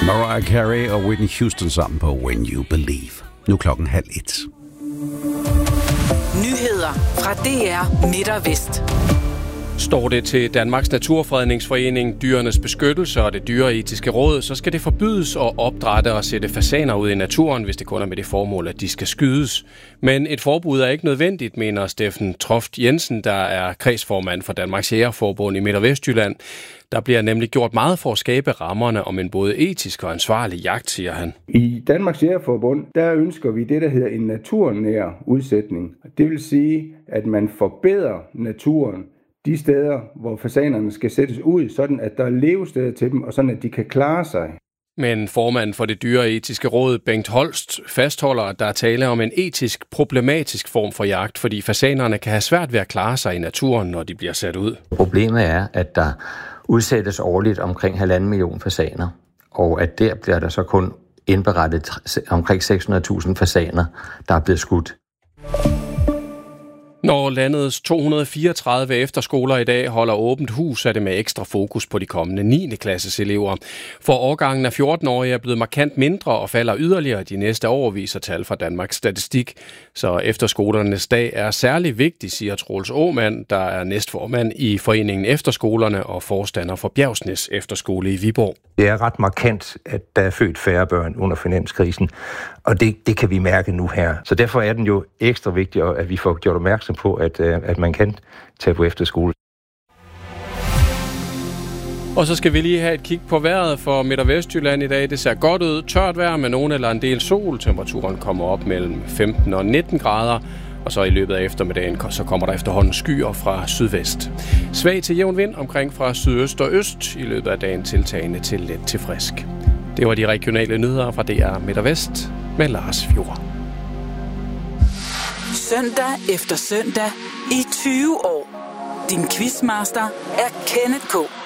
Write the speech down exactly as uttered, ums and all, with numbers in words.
Mariah Carey og Whitney Houston sammen på When You Believe. Nu klokken halv et. Nyheder fra D R Midt og Vest. Står det til Danmarks Naturfredningsforening, Dyrenes Beskyttelse og det Dyreetiske Råd, så skal det forbydes at opdrætte og sætte fasaner ud i naturen, hvis det kun er med det formål, at de skal skydes. Men et forbud er ikke nødvendigt, mener Steffen Troft Jensen, der er kredsformand for Danmarks Jægerforbund i Midt- og Vestjylland. Der bliver nemlig gjort meget for at skabe rammerne om en både etisk og ansvarlig jagt, siger han. I Danmarks Jægerforbund, der ønsker vi det, der hedder en naturnær udsætning. Det vil sige, at man forbedrer naturen de steder, hvor fasanerne skal sættes ud, sådan at der er levesteder til dem, og sådan at de kan klare sig. Men formanden for det dyreetiske råd, Bengt Holst, fastholder, at der er tale om en etisk problematisk form for jagt, fordi fasanerne kan have svært ved at klare sig i naturen, når de bliver sat ud. Problemet er, at der udsættes årligt omkring halvanden million fasaner, og at der bliver der så kun indberettet omkring seks hundrede tusind fasaner, der er blevet skudt. Når landets to hundrede og fireogtredive efterskoler i dag holder åbent hus, er det med ekstra fokus på de kommende niende klasses elever. For årgangen af fjorten-årige er blevet markant mindre og falder yderligere de næste år, viser tal fra Danmarks Statistik. Så efterskolernes dag er særlig vigtig, siger Troels Aamand, der er næstformand i foreningen Efterskolerne og forstander for Bjergsnæs Efterskole i Viborg. Det er ret markant, at der er født færre børn under finanskrisen, og det, det kan vi mærke nu her. Så derfor er den jo ekstra vigtig, at vi får gjort opmærksom på, at, at man kan tage på efterskole. Og så skal vi lige have et kig på vejret for Midt- og Vestjylland i dag. Det ser godt ud. Tørt vejr med nogen eller en del sol. Temperaturen kommer op mellem femten og nitten grader. Og så i løbet af eftermiddagen, så kommer der efterhånden skyer fra sydvest. Svag til jævn vind omkring fra sydøst og øst. I løbet af dagen tiltagende til let til frisk. Det var de regionale nyheder fra D R Midt og Vest med Lars Fjord. Søndag efter søndag i tyve år. Din quizmaster er Kenneth K.